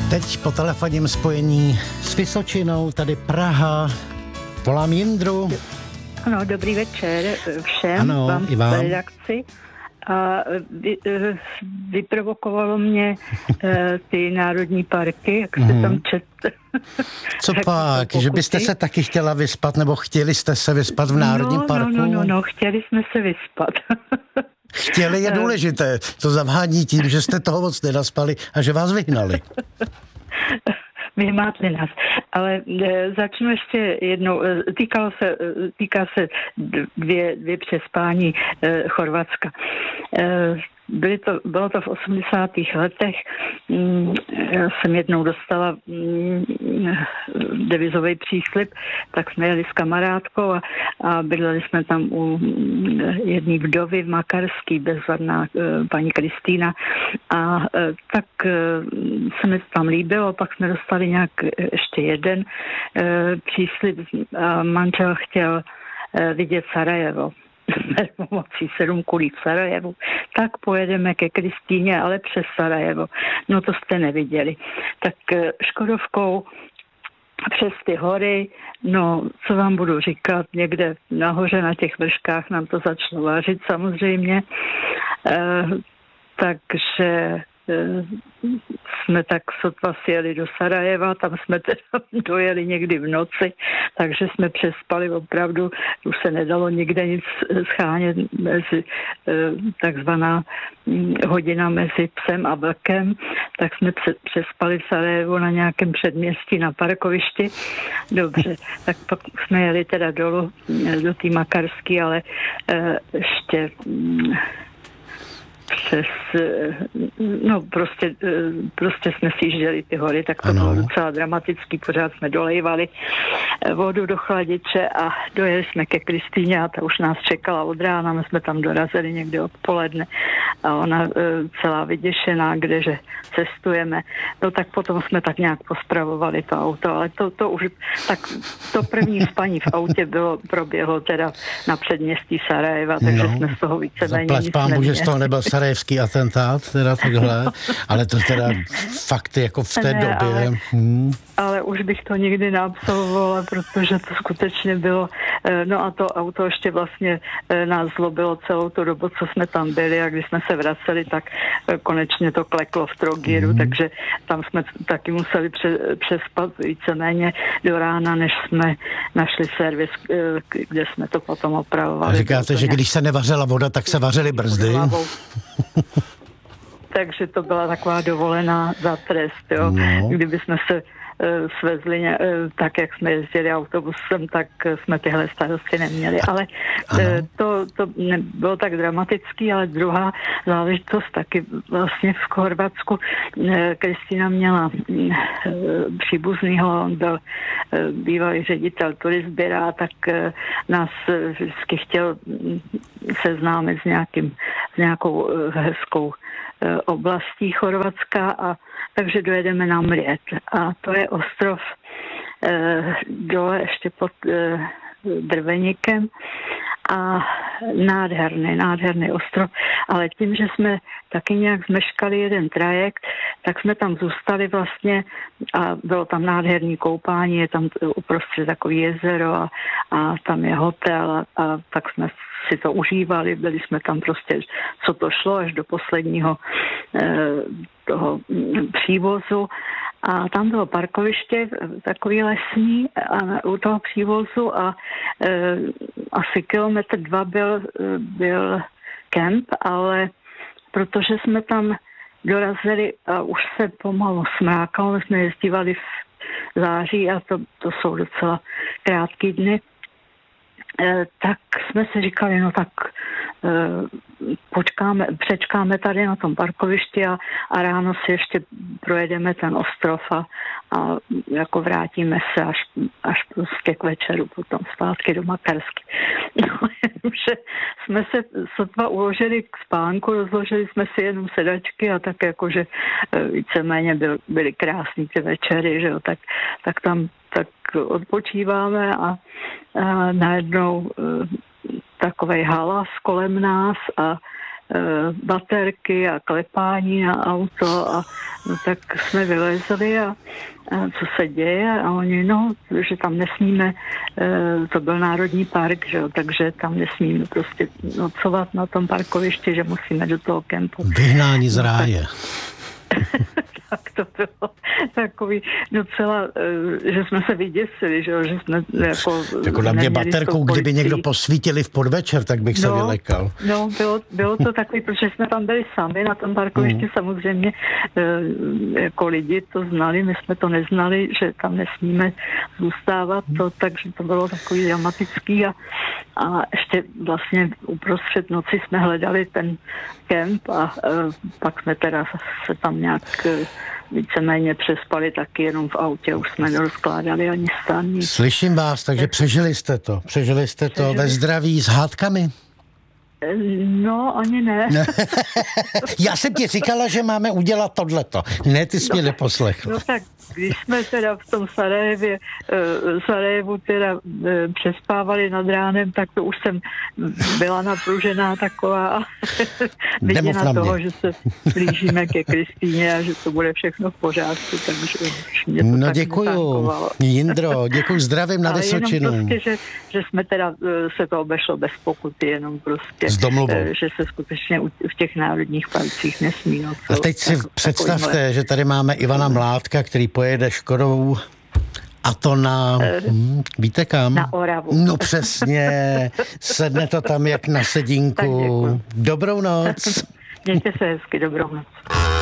Teď po telefonním spojení s Vysočinou, tady Praha. Volám Jindru. Ano, dobrý večer všem, ano, vám i vám. v redakci. A vyprovokovalo mě ty národní parky, jak se tam četl. Co pak, že byste se taky chtěla vyspat, nebo chtěli jste se vyspat v národním parku? No, chtěli jsme se vyspat. Chtěli je důležité, to zavhání tím, že jste toho moc nenaspali a že vás vyhnali. Vyhmátli nás. Ale začnu ještě jednou. Týká se dvě přespání Chorvatska. Bylo to v 80. letech. Já jsem jednou dostala devizový příslib, tak jsme jeli s kamarádkou a bydleli jsme tam u jedné vdovy v Makarský, bezvadná paní Kristýna. A tak se mi tam líbilo, pak jsme dostali nějak ještě jeden příslib a manžel chtěl vidět Sarajevo. Pomocí 7 kulí v Sarajevu, tak pojedeme ke Kristýně, ale přes Sarajevo. No to jste neviděli. Tak Škodovkou přes ty hory, no co vám budu říkat, někde nahoře na těch vrškách nám to začalo vážit samozřejmě. Takže jsme tak sotva sjeli do Sarajeva, tam jsme teda dojeli někdy v noci, takže jsme přespali opravdu, už se nedalo nikde nic schánět mezi takzvaná hodina mezi psem a vlkem, tak jsme přespali v Sarajevu na nějakém předměstí na parkovišti. Dobře, tak pak jsme jeli teda dolů do té Makarský, ale ještě prostě jsme si jížděli ty hory, tak to bylo docela dramatický, pořád jsme dolejvali vodu do chladiče a dojeli jsme ke Kristýně a ta už nás čekala od rána, my jsme tam dorazili někdy odpoledne a ona celá vyděšená, kdeže cestujeme. No tak potom jsme tak nějak pospravovali to auto, ale to už, tak to první spaní v autě proběhlo teda na předměstí Sarajeva, takže jsme z toho víceméně nic neměli. Pán Bože, z toho nebyl sarajevský atentát, teda takhle, ale to teda fakt jako v té době. Ale už bych to nikdy neabsolvovala, protože to skutečně bylo, no a to auto ještě vlastně nás zlobilo celou tu dobu, co jsme tam byli a když jsme se vraceli, tak konečně to kleklo v Trogíru, takže tam jsme taky museli přespat víceméně do rána, než jsme našli servis, kde jsme to potom opravovali. A říkáte, že když se nevařila voda, tak se vařily brzdy? Takže to byla taková dovolená za trest, jo. Kdyby jsme se svezli tak, jak jsme jezdili autobusem, tak jsme tyhle starosti neměli. Ale to nebylo tak dramatický, ale druhá záležitost taky vlastně v Chorvatsku. Kristýna měla příbuznýho, on byl bývalý ředitel turisběra, tak nás vždycky chtěl seznámit s nějakou hezkou oblastí Chorvatska a takže dojedeme na Mljet. A to je ostrov dole ještě pod Drvenikem a nádherný ostrov, ale tím, že jsme taky nějak zmeškali jeden trajekt, tak jsme tam zůstali vlastně a bylo tam nádherný koupání, je tam uprostřed takový jezero a tam je hotel a tak jsme si to užívali, byli jsme tam prostě, co to šlo, až do posledního toho přívozu a tam bylo parkoviště, takový lesní a u toho přívozu a asi 1,2 kilometru byl kemp, ale protože jsme tam dorazili a už se pomalu smrákalo, jsme jezdívali v září a to jsou docela krátký dny, tak jsme si říkali, no tak přečkáme tady na tom parkovišti a ráno si ještě projedeme ten ostrov a jako vrátíme se až prostě k večeru potom zpátky do Makarsky. No, že jsme se sotva uložili k spánku, rozložili jsme si jenom sedačky a tak jakože víceméně byly krásný ty večery, že jo, tak tam tak odpočíváme a najednou takovej halas kolem nás a baterky a klepání na auto a no, tak jsme vylezli a co se děje a oni, no, že tam nesmíme, to byl národní park, že jo, takže tam nesmíme prostě nocovat na tom parkovišti, že musíme do toho kempu. Vyhnání z ráje. Tak to bylo takový docela, že jsme se vyděsili, že jsme jako na mě baterkou, kdyby někdo posvítili v podvečer, tak bych se vylekal. No, bylo to takový, protože jsme tam byli sami na tom parkovišti, samozřejmě jako lidi to znali, my jsme to neznali, že tam nesmíme zůstávat, takže to bylo takový dramatický a ještě vlastně uprostřed noci jsme hledali ten kemp a pak jsme teda se tam nějak víceméně přespali taky jenom v autě, už jsme nerozkládali ani stan. Slyším vás, takže přežili jste to ve zdraví s hádkami? No, ani ne. Já jsem ti říkala, že máme udělat tohleto. Ne, ty jsi mě neposlechl. No tak, když jsme teda v tom Sarajevu teda přespávali nad ránem, tak to už jsem byla napružená taková viděna toho, že se blížíme ke Kristýně a že to bude všechno v pořádku, takže mě to tak děkuju, Jindro, děkuju, zdravím na Vysočinu. Ale jenom prostě, že jsme teda se to obešlo bez pokuty, jenom prostě, že se skutečně v těch národních parcích nesmí. No, a teď si představte, že tady máme Ivana Mládka, který pojede Škodou a to na, víte kam? Na Oravu. No přesně, sedne to tam jak na sedínku. Dobrou noc. Mějte se hezky, dobrou noc.